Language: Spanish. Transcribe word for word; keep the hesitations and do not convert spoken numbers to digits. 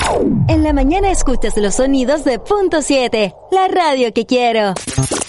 En la mañana escuchas los sonidos de Punto siete, la radio que quiero.